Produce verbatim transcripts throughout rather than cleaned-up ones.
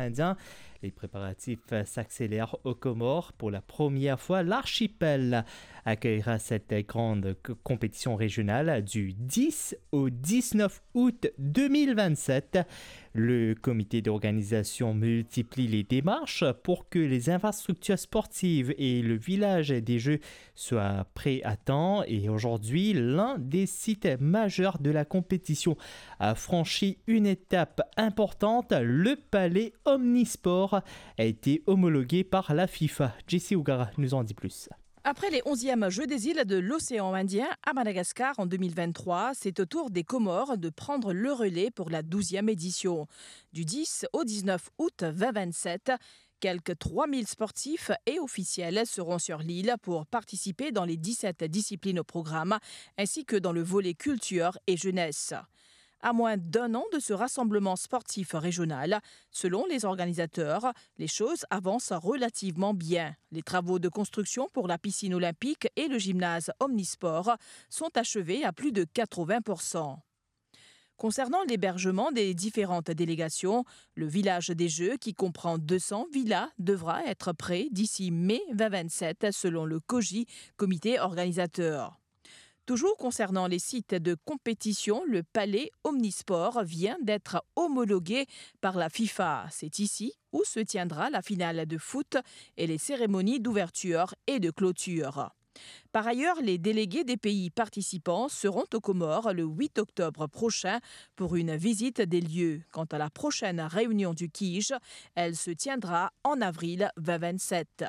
Indien. Les préparatifs s'accélèrent aux Comores. Pour la première fois, l'archipel accueillera cette grande compétition régionale du dix au dix-neuf août deux mille vingt-sept. Le comité d'organisation multiplie les démarches pour que les infrastructures sportives et le village des Jeux soient prêts à temps. Et aujourd'hui, l'un des sites majeurs de la compétition a franchi une étape importante. Le palais Omnisport a été homologué par la FIFA. Jessie Ougara nous en dit plus. Après les onzièmes Jeux des îles de l'océan Indien à Madagascar en deux mille vingt-trois, c'est au tour des Comores de prendre le relais pour la douzième édition. Du dix au dix-neuf août deux mille vingt-sept, quelques trois mille sportifs et officiels seront sur l'île pour participer dans les dix-sept disciplines au programme, ainsi que dans le volet culture et jeunesse. À moins d'un an de ce rassemblement sportif régional, selon les organisateurs, les choses avancent relativement bien. Les travaux de construction pour la piscine olympique et le gymnase Omnisport sont achevés à plus de quatre-vingts pour cent. Concernant l'hébergement des différentes délégations, le village des Jeux, qui comprend deux cents villas, devra être prêt d'ici mai deux mille vingt-sept, selon le C O J, comité organisateur. Toujours concernant les sites de compétition, le palais Omnisport vient d'être homologué par la FIFA. C'est ici où se tiendra la finale de foot et les cérémonies d'ouverture et de clôture. Par ailleurs, les délégués des pays participants seront aux Comores le huit octobre prochain pour une visite des lieux. Quant à la prochaine réunion du K I J, elle se tiendra en avril deux mille vingt-sept.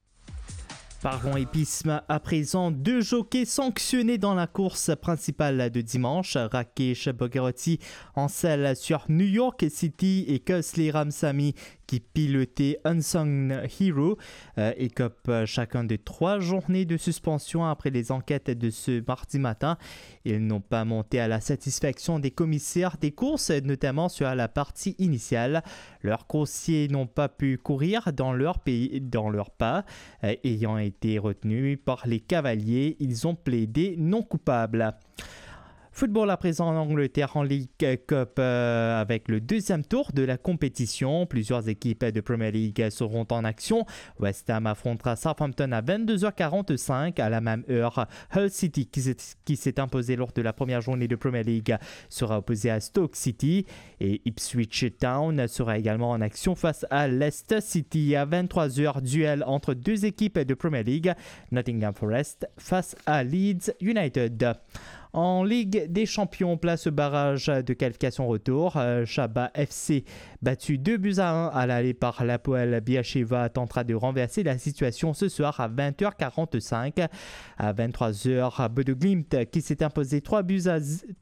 Parlons épisme à présent. Deux jockeys sanctionnés dans la course principale de dimanche. Rakesh Bogherotti en selle sur New York City et Kesley Ramsamy qui pilotait Unsung Hero euh, écope chacun de trois journées de suspension après les enquêtes de ce mardi matin. Ils n'ont pas monté à la satisfaction des commissaires des courses, notamment sur la partie initiale. Leurs coursiers n'ont pas pu courir dans leur pays, dans leur pas, euh, ayant été retenus par les cavaliers. Ils ont plaidé non coupables. Football à présent en Angleterre en League Cup euh, avec le deuxième tour de la compétition. Plusieurs équipes de Premier League seront en action. West Ham affrontera Southampton à vingt-deux heures quarante-cinq. À la même heure, Hull City, qui s'est, qui s'est imposé lors de la première journée de Premier League, sera opposé à Stoke City. Et Ipswich Town sera également en action face à Leicester City. À vingt-trois heures, duel entre deux équipes de Premier League. Nottingham Forest face à Leeds United. En Ligue des Champions, place au barrage de qualification retour. Euh, Chaba F C, battu deux buts à un à l'aller par l'Hapoel Beersheva, tentera de renverser la situation ce soir à vingt heures quarante-cinq. À vingt-trois heures, Bodo Glimt, qui s'est imposé trois buts à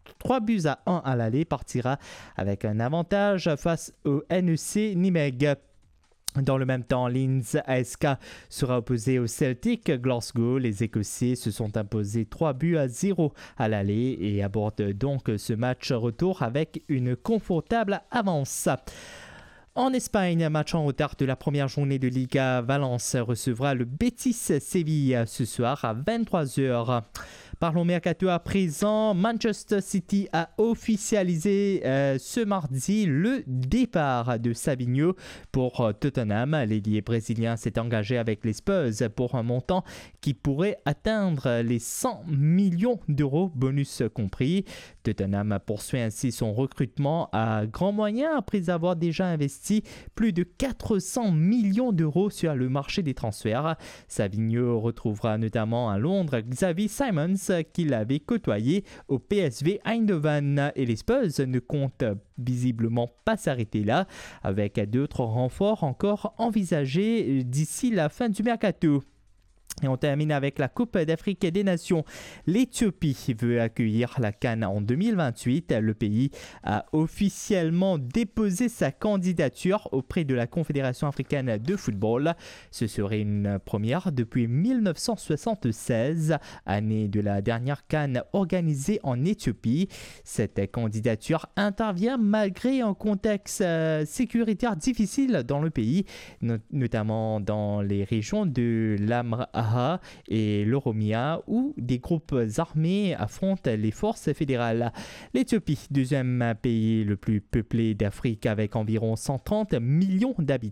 un à l'aller, partira avec un avantage face au N E C Nimeg. Dans le même temps, Linz A S K sera opposé au Celtic Glasgow. Les Écossais se sont imposés trois buts à zéro à l'aller et abordent donc ce match retour avec une confortable avance. En Espagne, match en retard de la première journée de Liga, Valence recevra le Betis Séville ce soir à vingt-trois heures. Parlons mercato à présent. Manchester City a officialisé euh, ce mardi le départ de Savinho pour euh, Tottenham. L'ailier brésilien s'est engagé avec les Spurs pour un montant qui pourrait atteindre les cent millions d'euros, bonus compris. Tottenham poursuit ainsi son recrutement à grands moyens après avoir déjà investi plus de quatre cents millions d'euros sur le marché des transferts. Savinho retrouvera notamment à Londres Xavi Simons qu'il avait côtoyé au P S V Eindhoven, et les Spurs ne comptent visiblement pas s'arrêter là, avec d'autres renforts encore envisagés d'ici la fin du mercato. Et on termine avec la Coupe d'Afrique des Nations. L'Éthiopie veut accueillir la CAN en deux mille vingt-huit. Le pays a officiellement déposé sa candidature auprès de la Confédération africaine de football. Ce serait une première depuis mille neuf cent soixante-seize, année de la dernière CAN organisée en Éthiopie. Cette candidature intervient malgré un contexte euh, sécuritaire difficile dans le pays, not- notamment dans les régions de l'Amhara et l'Oromia, où des groupes armés affrontent les forces fédérales. L'Éthiopie, deuxième pays le plus peuplé d'Afrique avec environ cent trente millions d'habitants.